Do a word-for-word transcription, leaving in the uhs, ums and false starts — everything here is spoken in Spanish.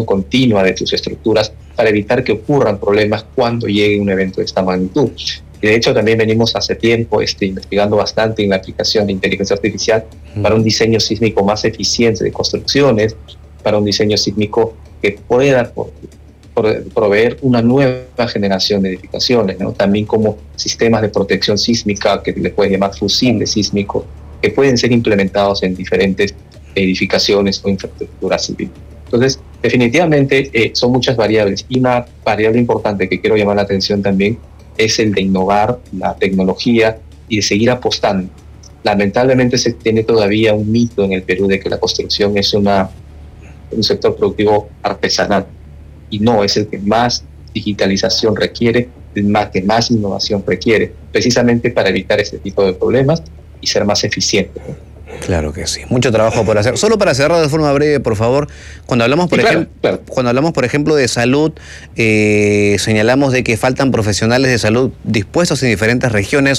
revisión continua de tus estructuras para evitar que ocurran problemas cuando llegue un evento de esta magnitud. Y de hecho también venimos hace tiempo este, investigando bastante en la aplicación de inteligencia artificial para un diseño sísmico más eficiente de construcciones, para un diseño sísmico que pueda por, por, proveer una nueva generación de edificaciones, ¿no? También como sistemas de protección sísmica, que le pueden llamar fusibles sísmicos, que pueden ser implementados en diferentes edificaciones o infraestructuras civiles. Entonces, definitivamente eh, son muchas variables, y una variable importante que quiero llamar la atención también es el de innovar la tecnología y de seguir apostando. Lamentablemente se tiene todavía un mito en el Perú de que la construcción es una, un sector productivo artesanal, y no, es el que más digitalización requiere, el más, que más innovación requiere, precisamente para evitar este tipo de problemas y ser más eficiente. Claro que sí, mucho trabajo por hacer. Solo para cerrar de forma breve, por favor, cuando hablamos, por, sí, claro, ejemplo, claro. cuando hablamos, por ejemplo, de salud, eh, señalamos de que faltan profesionales de salud dispuestos en diferentes regiones.